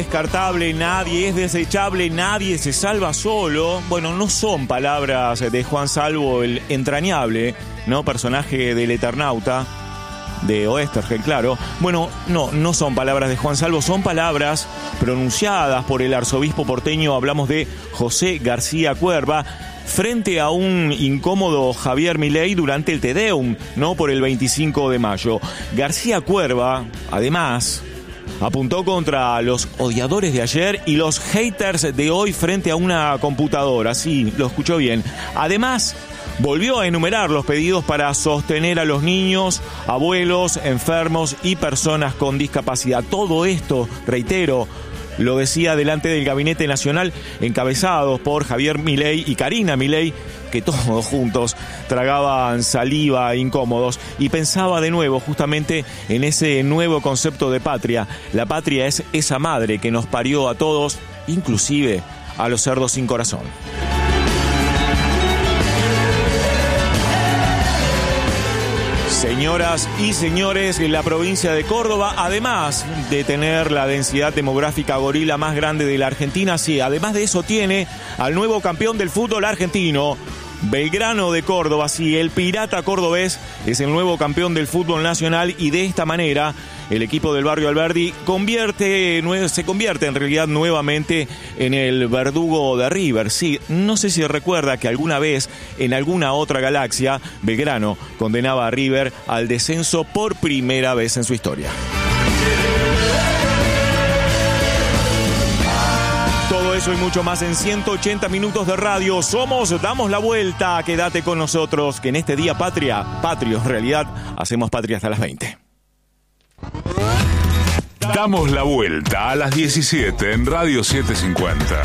Descartable, nadie es desechable, nadie se salva solo. Bueno, no son palabras de Juan Salvo, el entrañable, ¿no? Personaje del Eternauta, de Oestergel, claro. Bueno, no son palabras de Juan Salvo, son palabras pronunciadas por el arzobispo porteño. Hablamos de José García Cuerva, frente a un incómodo Javier Milei durante el Te Deum, ¿no? Por el 25 de mayo. García Cuerva, además, apuntó contra los odiadores de ayer y los haters de hoy frente a una computadora. Sí, lo escuchó bien. Además, volvió a enumerar los pedidos para sostener a los niños, abuelos, enfermos y personas con discapacidad. Todo esto, reitero, lo decía delante del Gabinete Nacional, encabezados por Javier Milei y Karina Milei, que todos juntos tragaban saliva incómodos, y pensaba de nuevo justamente en ese nuevo concepto de patria. La patria es esa madre que nos parió a todos, inclusive a los cerdos sin corazón. Señoras y señores, la provincia de Córdoba, además de tener la densidad demográfica gorila más grande de la Argentina, sí, además de eso tiene al nuevo campeón del fútbol argentino, Belgrano de Córdoba. Sí, el Pirata cordobés es el nuevo campeón del fútbol nacional, y de esta manera el equipo del barrio Alberdi se convierte en realidad nuevamente en el verdugo de River. Sí, no sé si recuerda que alguna vez en alguna otra galaxia Belgrano condenaba a River al descenso por primera vez en su historia. Todo eso y mucho más en 180 minutos de radio. Damos la vuelta. Quédate con nosotros, que en este día patrio en realidad, hacemos patria hasta las 20. Damos la vuelta a las 17 en Radio 750.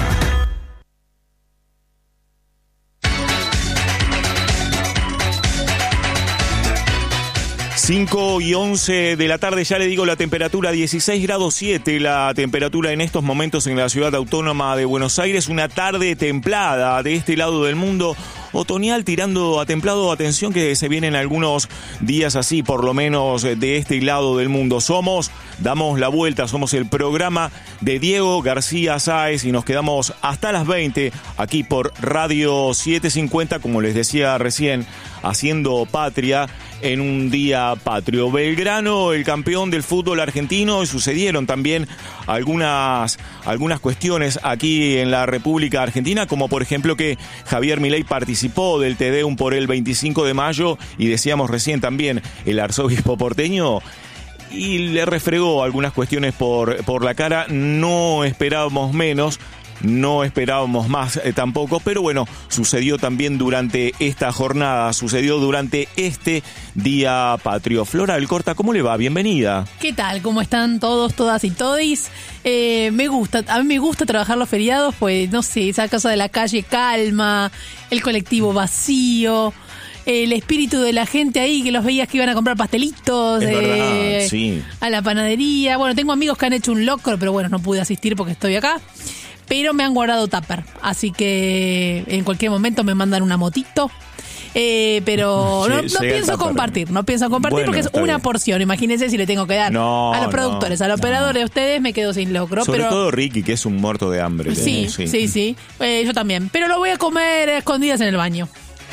Cinco y 11 de la tarde, ya le digo la temperatura, 16 grados 7, la temperatura en estos momentos en la ciudad autónoma de Buenos Aires. Una tarde templada de este lado del mundo, otoñal tirando a templado. Atención que se vienen algunos días así, por lo menos de este lado del mundo. Damos la vuelta, somos el programa de Diego García Sáez y nos quedamos hasta las 20 aquí por Radio 750, como les decía recién, haciendo patria en un día patrio. Belgrano, el campeón del fútbol argentino, y sucedieron también algunas cuestiones aquí en la República Argentina, como por ejemplo que Javier Milei participó del Te Deum por el 25 de mayo, y decíamos recién también el arzobispo porteño, y le refregó algunas cuestiones por la cara. No esperábamos menos, no esperábamos más tampoco, pero bueno, sucedió también durante esta jornada, sucedió durante este día patrio. Flora Alcorta, ¿cómo le va? Bienvenida. ¿Qué tal? ¿Cómo están todos, todas y todis? A mí me gusta trabajar los feriados, pues no sé, esa cosa de la calle calma, el colectivo vacío, el espíritu de la gente ahí, que los veías que iban a comprar pastelitos sí, a la panadería. Bueno, tengo amigos que han hecho un locro, pero bueno, no pude asistir porque estoy acá. Pero me han guardado tupper, así que en cualquier momento me mandan una motito. Pero no pienso compartir, bueno, porque es una porción. Imagínense si le tengo que dar a los productores, a los operadores, a ustedes, me quedo sin locro. Sobre todo Ricky, que es un muerto de hambre. Sí. Yo también. Pero lo voy a comer a escondidas en el baño.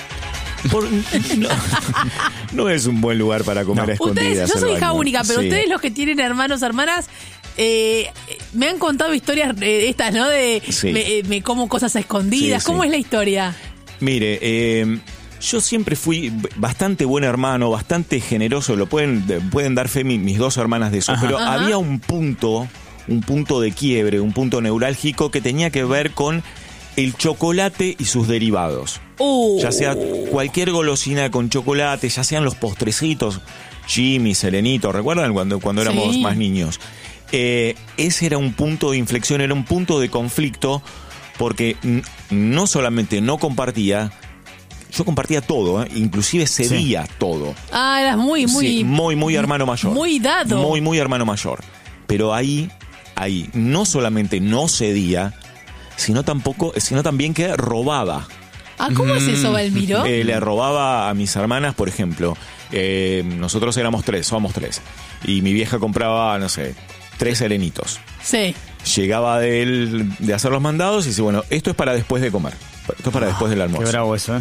No es un buen lugar para comer a escondidas. Yo soy hija única, pero ustedes, los que tienen hermanos, hermanas, me han contado historias estas, ¿no? Me como cosas a escondidas. ¿Cómo es la historia? Mire, yo siempre fui bastante buen hermano, bastante generoso. Lo pueden dar fe mis dos hermanas de eso. Pero había un punto de quiebre, un punto neurálgico que tenía que ver con el chocolate y sus derivados. Ya sea cualquier golosina con chocolate, ya sean los postrecitos, Jimmy, Serenito, ¿recuerdan cuando éramos más niños? Ese era un punto de inflexión, era un punto de conflicto, porque no solamente no compartía, yo compartía todo, inclusive cedía todo. Ah, eras muy hermano mayor. Muy dado. Muy hermano mayor. Pero ahí no solamente no cedía, sino también que robaba. ¿Cómo es eso, Valmiro? Le robaba a mis hermanas, por ejemplo. Nosotros somos tres. Y mi vieja compraba, no sé, 3 serenitos. Sí. Llegaba de él de hacer los mandados y dice, bueno, esto es para después de comer. Esto es para después del almuerzo. Qué bravo eso,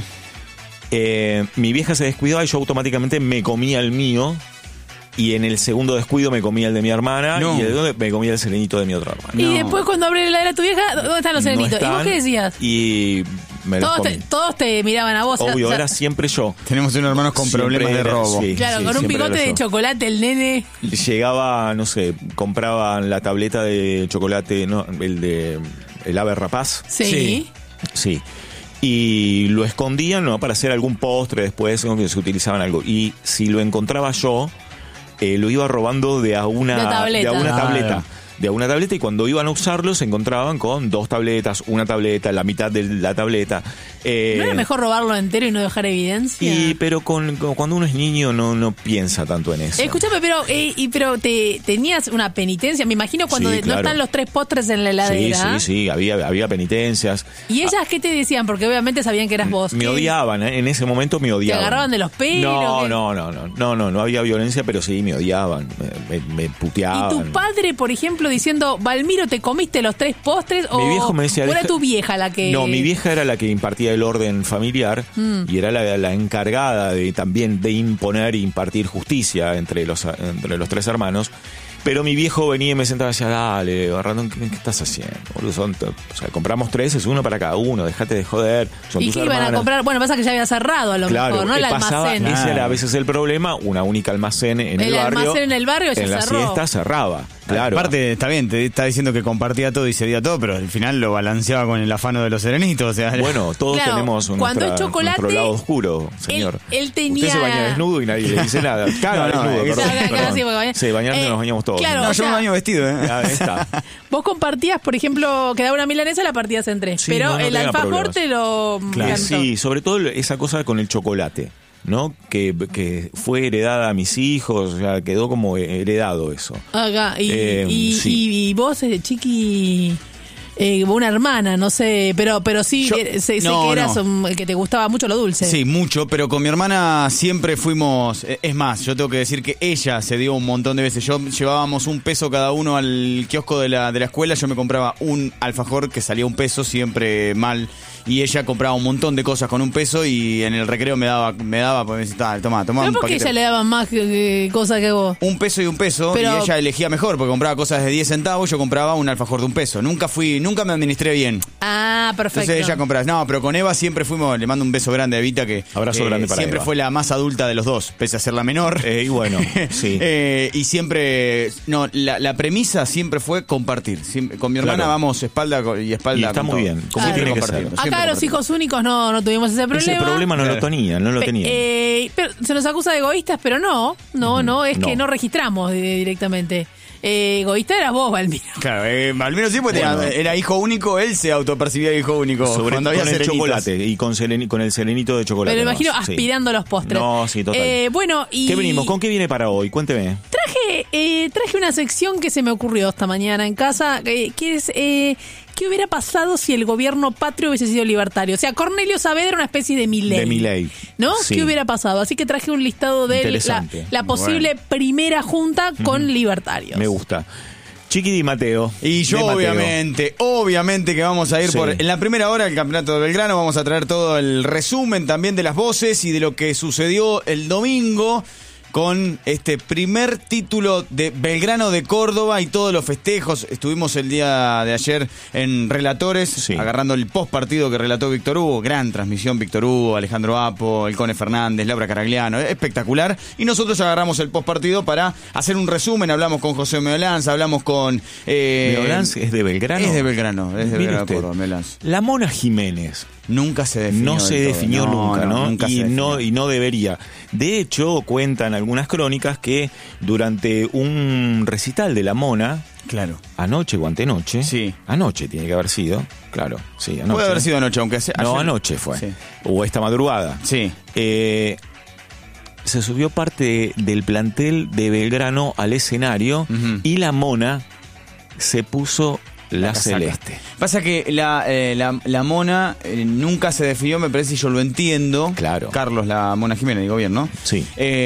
Mi vieja se descuidaba y yo automáticamente me comía el mío. Y en el segundo descuido me comía el de mi hermana. No. Y el segundo me comía el serenito de mi otra hermana. Y después cuando abre la heladera tu vieja, ¿dónde están los serenitos? ¿Y vos qué decías? Y me los comí. Todos te miraban a vos. Obvio, o sea, era siempre yo. Tenemos unos hermanos con Siempre problemas de era, robo. sí. claro, con un siempre picote era de yo. chocolate, el nene. Llegaba, no sé, compraban la tableta de chocolate, no, el ave rapaz. Sí. Sí. Y lo escondían, ¿no? Para hacer algún postre después, ¿no? Que se utilizaban algo. Y si lo encontraba yo, lo iba robando de a una tableta. De una tableta, y cuando iban a usarlo se encontraban con 2 tabletas, una tableta, la mitad de la tableta. ¿No era mejor robarlo entero y no dejar evidencia? Pero cuando uno es niño no piensa tanto en eso. Escúchame, pero tenías una penitencia. Me imagino cuando Sí, no claro. están los 3 postres en la heladera. Sí, había penitencias. ¿Y ellas qué te decían? Porque obviamente sabían que eras vos. Me ¿Qué? odiaban, en ese momento me ¿Te odiaban. agarraban de los pelos? No había violencia, pero sí me odiaban, me puteaban. ¿Y tu padre, por ejemplo, diciendo, Valmiro, ¿te comiste los 3 postres? Mi viejo me decía... ¿O era tu vieja la que...? No, mi vieja era la que impartía el orden familiar y era la encargada también de imponer e impartir justicia entre los 3 hermanos. Pero mi viejo venía y me sentaba y decía, dale, Barrandón, ¿qué estás haciendo? Boludo, compramos 3, es uno para cada uno, déjate de joder. Son ¿Y tus qué iban hermanas. a comprar? Bueno, pasa que ya había cerrado a lo mejor, ¿no? El almacén. Ese era a veces el problema, una única almacén en el barrio. El almacén en el barrio ya en cerró. la siesta cerraba, claro. Aparte, está bien, te está diciendo que compartía todo y cedía todo, pero al final lo balanceaba con el afano de los serenitos. O sea, Bueno, todos Claro, tenemos cuando es chocolate, nuestro lado oscuro, señor. él tenía... Usted se baña desnudo y nadie le dice nada. Claro, No, desnudo, eso- perdón. Claro, sí, porque Sí, bañarnos nos bañamos todos. claro, no, o yo me sea, baño vestido, Ahí está. Vos compartías, por ejemplo, quedaba una milanesa, la partías en 3. Sí, pero no el tenía alfajor problemas. te lo... Claro. cantó. Sí, sobre todo esa cosa con el chocolate, ¿no? Que fue heredada a mis hijos, o sea, quedó como heredado eso. Acá, y Sí. vos, chiqui... una hermana, no sé, pero sí, Yo- sé no, que eras no. el que te gustaba mucho lo dulce. Sí, mucho, pero con mi hermana siempre fuimos... Es más, yo tengo que decir que ella se dio un montón de veces. Llevábamos $1 cada uno al kiosco de la escuela, yo me compraba un alfajor que salía $1, siempre mal, y ella compraba un montón de cosas con $1 y en el recreo me daba pues me decía, toma ¿Pero un por qué paquete. ella le daban más cosas que vos? $1 y $1, Pero- y ella elegía mejor, porque compraba cosas de 10 centavos, yo compraba un alfajor de $1. Nunca me administré bien. Ah, perfecto. Entonces ella compraba. No, pero con Eva siempre fuimos, le mando un beso grande a Evita, que Abrazo grande para siempre Eva. fue la más adulta de los dos, pese a ser la menor. Y bueno, sí. Y siempre, no, la premisa siempre fue compartir. Con mi hermana Claro. vamos espalda y espalda. Y está con muy todo. bien, como Siempre tiene que compartimos, ser. siempre Acá los compartimos. hijos únicos no tuvimos ese problema. Ese problema no lo tenían, no lo tenían. Pero se nos acusa de egoístas, pero no, es que no registramos directamente. Egoísta eras vos, Valmiro. Claro, al menos sí, porque Bueno. era hijo único, él se autopercibía hijo único. Sobre cuando todo había con el serenitos. chocolate y con el serenito de chocolate. Pero imagino nomás, sí. aspirando los postres. No, sí, total. Bueno, y ¿Qué venimos? ¿Con qué viene para hoy? Cuénteme. traje una sección que se me ocurrió esta mañana en casa, que es ¿qué hubiera pasado si el gobierno patrio hubiese sido libertario? O sea, Cornelio Saavedra era una especie de Milei. De Milei. ¿No? Sí. ¿Qué hubiera pasado? Así que traje un listado de Interesante. la posible primera junta con libertarios. Me gusta. Chiqui Di Mateo. Y yo De Mateo. obviamente que vamos a ir Sí. en la primera hora del Campeonato de Belgrano, vamos a traer todo el resumen también de las voces y de lo que sucedió el domingo con este primer título de Belgrano de Córdoba y todos los festejos. Estuvimos el día de ayer en Relatores, Sí. agarrando el post partido que relató Víctor Hugo. Gran transmisión, Víctor Hugo, Alejandro Apo, el Cone Fernández, Laura Caragliano. Espectacular. Y nosotros agarramos el post partido para hacer un resumen. Hablamos con José Meolanz, hablamos con... Meolanz es de Belgrano. Es de Belgrano, es de Mire Belgrano usted, Córdoba, Meolanz. La Mona Jiménez Nunca se definió. no se del todo. definió nunca, ¿no? Nunca se y definió. no debería. De hecho, cuentan algunas crónicas que durante un recital de la Mona, Claro. anoche o antenoche, Sí. anoche tiene que haber sido, claro, sí, anoche. Puede haber sido anoche, aunque sea. No, ayer- anoche fue. Sí. O esta madrugada. Sí. Se subió parte del plantel de Belgrano al escenario Ujú. y la Mona se puso La casaca. celeste. Pasa que la Mona nunca se definió, me parece, y yo lo entiendo. Claro. Carlos, la Mona Jiménez, digo bien, ¿no? Sí.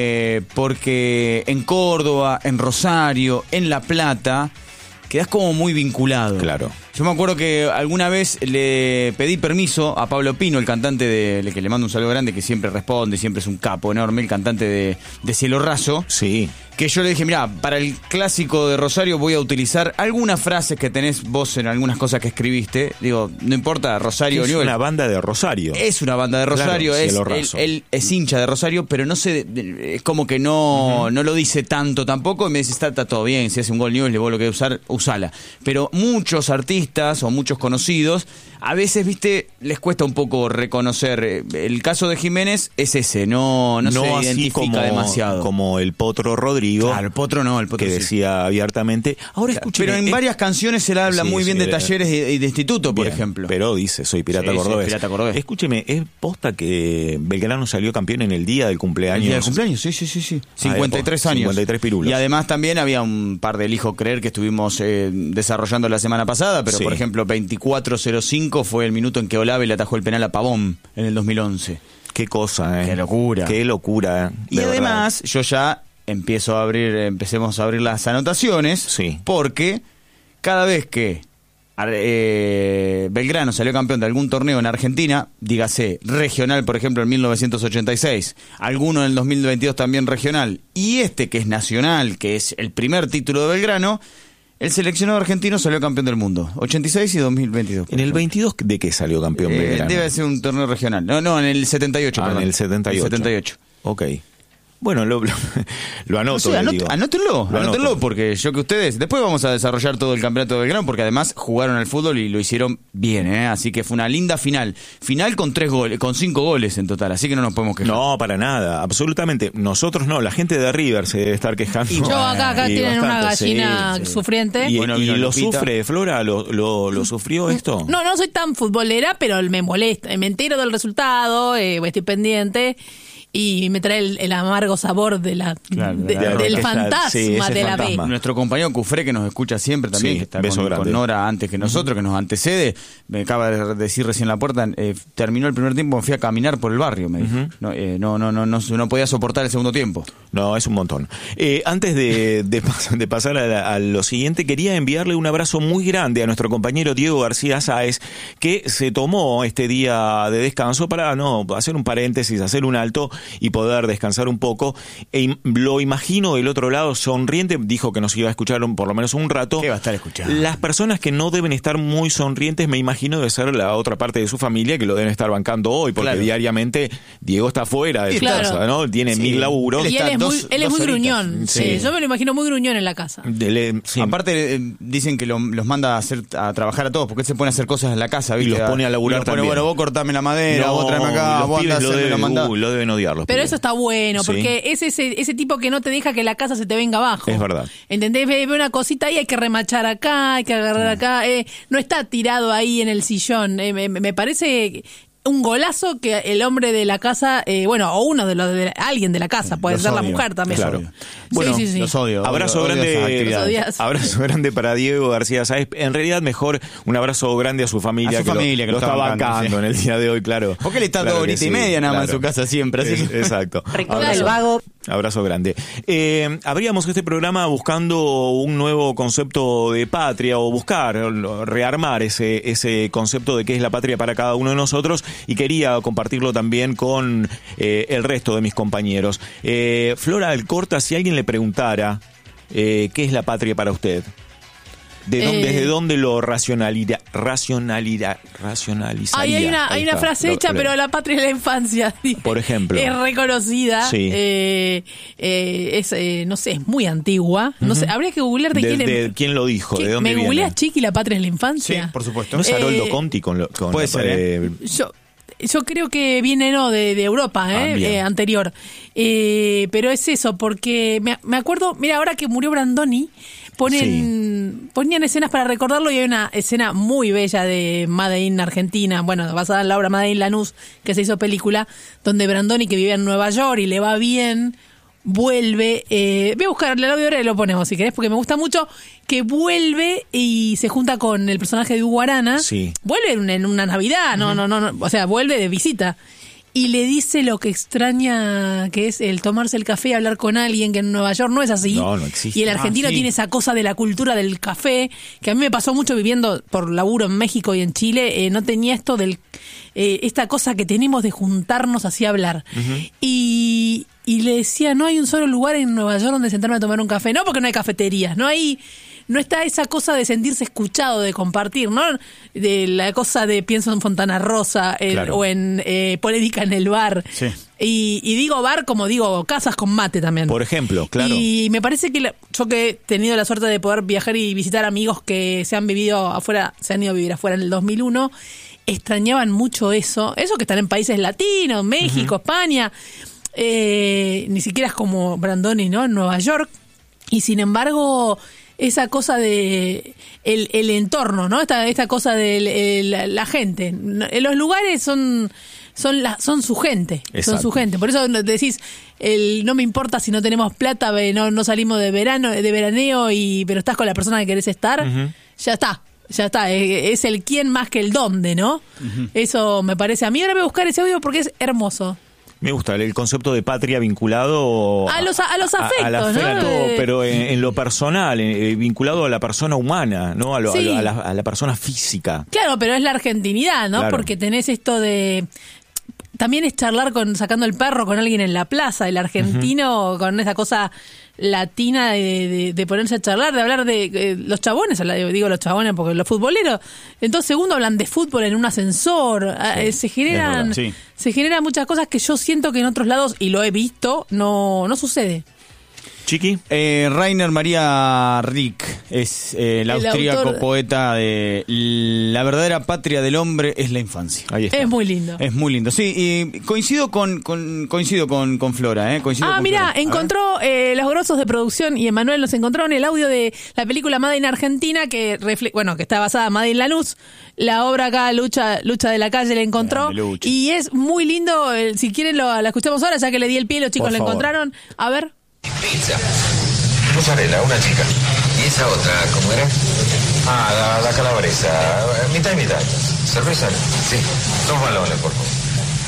Porque en Córdoba, en Rosario, en La Plata, quedás como muy vinculado. Claro. Yo me acuerdo que alguna vez le pedí permiso a Pablo Pino, el cantante que le mando un saludo grande, que siempre responde, siempre es un capo enorme, el cantante de Cielo Raso. Sí. Que yo le dije, mirá, para el clásico de Rosario voy a utilizar algunas frases que tenés vos en algunas cosas que escribiste. Digo, no importa, Rosario Es Newell. una banda de Rosario. Es una banda de Rosario, Claro, Cielo Raso. él es hincha de Rosario, pero no sé, es como que no lo dice tanto tampoco. Y me dice, está todo bien, si hace un gol Newell, vos lo que usar, usala. Pero muchos artistas o muchos conocidos, a veces, viste, les cuesta un poco reconocer. El caso de Jiménez es ese, no se así identifica demasiado. como el Potro Rodrigo. Claro, el Potro no, el Potro que sí. decía abiertamente. Ahora escúcheme. Pero en varias canciones él habla Sí, muy bien sí, de talleres y de instituto, por Bien, ejemplo. Pero dice, soy pirata Sí, cordobés. pirata cordobés. Escúcheme, ¿es posta que Belgrano salió campeón en el día del cumpleaños? El día del cumpleaños, sí. 53 años. 53 pirulos. Y además también había un par de elijo creer que estuvimos desarrollando la semana pasada, pero Sí. por ejemplo 24:05 fue el minuto en que Olave le atajó el penal a Pavón en el 2011. Qué cosa, Qué locura. Qué locura. Y de además yo ya empecemos a abrir las anotaciones, Sí. porque cada vez que Belgrano salió campeón de algún torneo en Argentina, dígase regional, por ejemplo, en 1986, alguno en el 2022 también regional, y este que es nacional, que es el primer título de Belgrano, el seleccionado argentino salió campeón del mundo, 86 y 2022. En el 22, ¿de qué salió campeón Belgrano? Debe ser un torneo regional. No, en el 78, Ah, perdón. en el 78. El 78. Ok. Bueno, lo anoto. No sé, le digo. anótenlo, Lo anoto. porque yo que ustedes... Después vamos a desarrollar todo el campeonato de Belgrano, porque además jugaron al fútbol y lo hicieron bien, ¿eh? Así que fue una linda final. Final con 5 goles en total, así que no nos podemos quejar. No, para nada, absolutamente. Nosotros no, la gente de River se debe estar quejando. Y yo acá Y tienen una bastante, gallina sí, sí. sufriente. ¿Y, Bueno, y vino lo Lupita. sufre, Flora? ¿Lo sufrió esto? No soy tan futbolera, pero me molesta. Me entero del resultado, estoy pendiente. Y me trae el amargo sabor de Claro, del esa- fantasma sí, ese de la B. fantasma. Nuestro compañero Cufré, que nos escucha siempre también, Sí, que está beso grande. con Nora antes que nosotros, que nos antecede, me acaba de decir recién en la puerta, terminó el primer tiempo, me fui a caminar por el barrio, me dijo. No podía soportar el segundo tiempo. No, es un montón. Antes de pasar a lo siguiente, quería enviarle un abrazo muy grande a nuestro compañero Diego García Sáez, que se tomó este día de descanso para hacer un paréntesis, hacer un alto y poder descansar un poco. Lo imagino del otro lado sonriente, dijo que nos iba a escuchar por lo menos un rato. ¿Qué va a estar escuchando? Las personas que no deben estar muy sonrientes, me imagino, debe ser la otra parte de su familia que lo deben estar bancando hoy, porque Claro. diariamente Diego está fuera de su Claro. casa, ¿no? Tiene Sí. 1000 laburos. Y él está es muy, dos él es muy horitas. gruñón. Sí. Sí, yo me lo imagino muy gruñón en la casa. Sí. Aparte dicen que los manda a trabajar a todos, porque él se pone a hacer cosas en la casa, ¿viste? Y los pone a laburar Y los pone, también. bueno, vos cortame la madera, vos tráeme acá, los vos pibes andás, me lo mandás. lo deben odiar los Pero pibes. eso está bueno, Sí. porque es ese tipo que no te deja que la casa se te venga abajo. Es verdad. ¿Entendés? Ve una cosita ahí, hay que remachar acá, hay que agarrar acá. No está tirado ahí en el sillón. Me parece un golazo que el hombre de la casa, o uno de alguien de la casa, puede Los ser la odio, mujer también. claro. Sí, Bueno, sí, sí. Los odio. Abrazo odio esas grande, actividades. Los odias. abrazo grande para Diego García Sáez. En realidad, mejor un abrazo grande a su familia, A su familia, que lo lo está está bancando, bancando sí. en el día de hoy, claro. Porque él está Claro 2 que horitas y sí, media nada más en claro. su casa siempre, así que... Exacto. Ricardo el vago. Abrazo grande. Abríamos este programa buscando un nuevo concepto de patria, o buscar, rearmar ese concepto de qué es la patria para cada uno de nosotros, y quería compartirlo también con el resto de mis compañeros. Flora Alcorta, si alguien le preguntara qué es la patria para usted, ¿desde dónde lo racionalizaría? Hay una Ahí está. frase hecha, pero la patria es la infancia. Por ejemplo. Es reconocida. Sí. No sé, es muy antigua. No sé, habría que googlear de quién lo dijo, ¿Qué? de dónde ¿Me viene. googleas, Chiqui, la patria es la Sí, infancia? por supuesto. ¿No es Haroldo Eh, Conti con puede ser, Yo creo que viene de Europa, bien. anterior. Pero es eso, porque me acuerdo, mira, ahora que murió Brandoni, ponían escenas para recordarlo, y hay una escena muy bella de Made in Argentina, bueno, basada en la obra Made in Lanús, que se hizo película, donde Brandoni, que vivía en Nueva York y le va bien, vuelve, voy a buscar el audio ahora y lo ponemos si querés, porque me gusta mucho, que vuelve y se junta con el personaje de Hugo Arana. Sí. Vuelve en una Navidad, no, o sea, vuelve de visita. Y le dice lo que extraña que es el tomarse el café y hablar con alguien, que en Nueva York no es así. No existe. Y el argentino tiene esa cosa de la cultura del café, que a mí me pasó mucho viviendo por laburo en México y en Chile. No tenía esto del esta cosa que tenemos de juntarnos así a hablar. Y le decía, no hay un solo lugar en Nueva York donde sentarme a tomar un café. No, porque no hay cafeterías, no está esa cosa de sentirse escuchado, de compartir, ¿no? De la cosa de pienso en Fontana Rosa Claro. o en Polémica en el bar. Sí. Y digo bar como digo casas con mate también. Por ejemplo, claro. Y me parece que yo que he tenido la suerte de poder viajar y visitar amigos que se han ido a vivir afuera en el 2001, extrañaban mucho eso. Eso que están en países latinos, México, España. Ni siquiera es como Brandoni, ¿no? En Nueva York. Y sin embargo, esa cosa de el entorno, ¿no? Esta cosa de la gente. Los lugares son su gente. Exacto. Son su gente. Por eso decís, no me importa si no tenemos plata, no salimos de veraneo, pero estás con la persona que querés estar, ya está. Es el quién más que el dónde, ¿no? Eso me parece. A mí ahora voy a buscar ese audio porque es hermoso. Me gusta el concepto de patria vinculado A los afectos, al afecto, ¿no? pero en lo personal, vinculado a la persona humana, ¿no? Sí. A la persona física. Claro, pero es la argentinidad, ¿no? Claro. Porque tenés esto de... También es charlar sacando el perro con alguien en la plaza, el argentino con esa cosa latina de ponerse a charlar, de hablar de los chabones, digo los chabones porque los futboleros, en 2 segundos hablan de fútbol en un ascensor, se generan muchas cosas que yo siento que en otros lados, y lo he visto, no sucede. Chiqui. Rainer Maria Rilke es el austríaco autor... poeta de La verdadera patria del hombre es la infancia. Ahí está. Es muy lindo. Es muy lindo, sí, y coincido con Flora, coincido con Mira, Flora. encontró los grosos de producción y Emanuel nos encontraron el audio de la película Made in Argentina que que está basada en Made in Lanús. La obra acá, Lucha de la Calle, la encontró. Y es muy lindo, si quieren la escuchamos ahora, ya que le di el pie, los chicos Por la favor. encontraron. A ver. Pizza. Mozzarella, una chica. ¿Y esa otra, cómo era? La calabresa. Mitad y mitad. ¿Cerveza? Sí. 2 balones, por favor.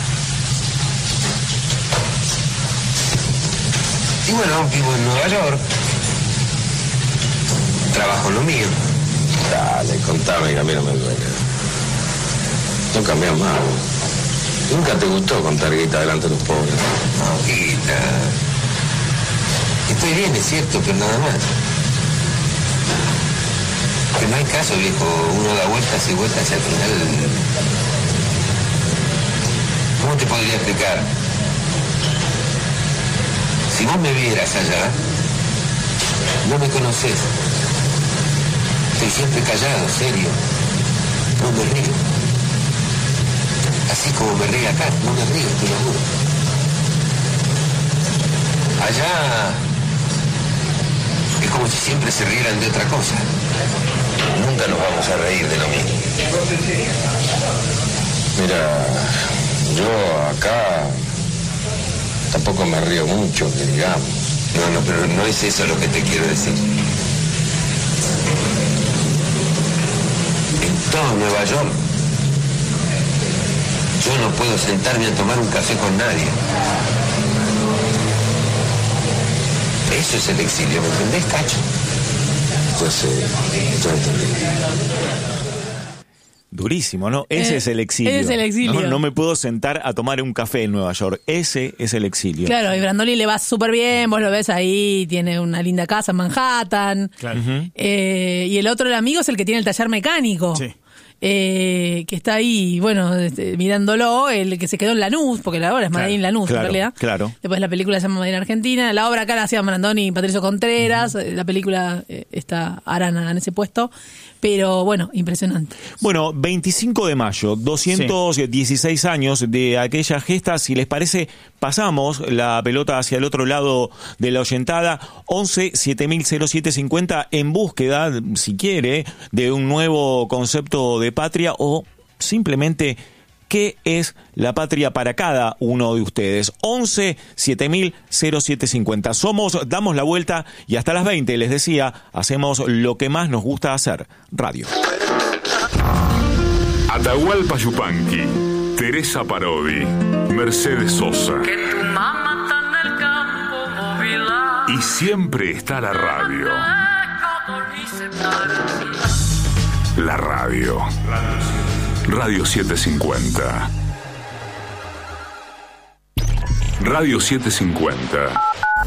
Y bueno, vivo en Nueva York. Trabajo en lo mío. Dale, contame que a mí no me duele. No cambias más. Nunca te gustó contar guita delante de los pobres. No, guita. Estoy bien, es cierto, pero nada más. Que no hay caso, viejo. Uno da vueltas y vueltas y al final... ¿Cómo te podría explicar? Si vos me vieras allá, no me conocés. Estoy siempre callado, serio. No me río. Así como me río acá, no me río, te lo juro. Allá... es como si siempre se rieran de otra cosa. Nunca nos vamos a reír de lo mismo. Mira, yo acá tampoco me río mucho, que digamos. No, pero no es eso lo que te quiero decir. En todo Nueva York, yo no puedo sentarme a tomar un café con nadie. Eso es el exilio, ¿me entendés, Cacho? Yo sé, yo entendí. Durísimo, ¿no? Ese es el exilio. Ese es el exilio. No me puedo sentar a tomar un café en Nueva York. Ese es el exilio. Claro, y Brandoni le va súper bien, vos lo ves ahí, tiene una linda casa en Manhattan. Claro. Y el otro, el amigo, es el que tiene el taller mecánico. Sí. Que está ahí, bueno, mirándolo, el que se quedó en Lanús, porque la obra es Made in Lanús, claro, en realidad. claro. Después la película se llama Made in Argentina. La obra acá la hacían Brandoni y Patricio Contreras. La película está Arana en ese puesto. Pero bueno, impresionante. Bueno, 25 de mayo, 216 años de aquella gesta. Si les parece, pasamos la pelota hacia el otro lado de la oyentada. 11-700750 en búsqueda, si quiere, de un nuevo concepto de patria o simplemente ¿Qué es la patria para cada uno de ustedes? 11 7000 0750. Damos la vuelta y hasta las 20, les decía, hacemos lo que más nos gusta hacer, radio. Atahualpa Yupanqui, Teresa Parodi, Mercedes Sosa. Que tu mamá está en el campo móvil. Y siempre está la radio. La radio. Radio 750. Radio 750.